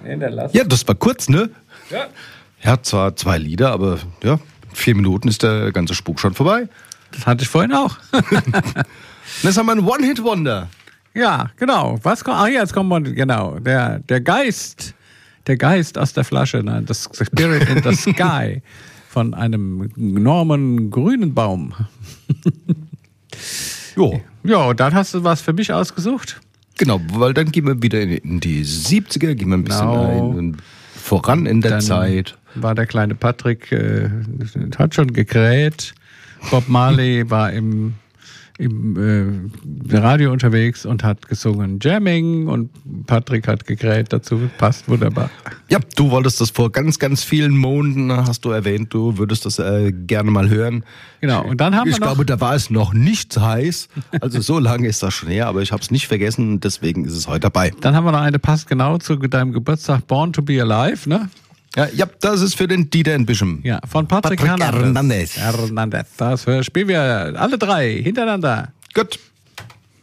hinterlassen. Ja, das war kurz, ne? Ja. Ja, zwar 2 Lieder, aber ja, 4 Minuten ist der ganze Spuk schon vorbei. Das hatte ich vorhin auch. Jetzt haben wir ein One-Hit-Wonder. Ja, genau. Was kommt? Ach ja, jetzt kommt man, genau. Der Geist aus der Flasche, nein, das Spirit in the Sky von einem Norman Grünenbaum. Jo. Ja, und dann hast du was für mich ausgesucht. Genau, weil dann gehen wir wieder in die 70er, gehen wir ein bisschen voran in der Dann Zeit. War der kleine Patrick, hat schon gekräht. Bob Marley war im Radio unterwegs und hat gesungen Jamming und Patrick hat gekräht dazu, passt wunderbar. Ja, du wolltest das vor ganz, ganz vielen Monaten, hast du erwähnt, du würdest das gerne mal hören. Genau, und dann haben wir Ich glaube, da war es noch nicht heiß, also so lange ist das schon her, aber ich habe es nicht vergessen, deswegen ist es heute dabei. Dann haben wir noch eine, passt genau zu deinem Geburtstag, Born to be Alive, ne? Ja, das ist für den Dieter in Bischem. Ja, von Patrick Hernandez. Hernandez. Das spielen wir alle 3 hintereinander. Gut.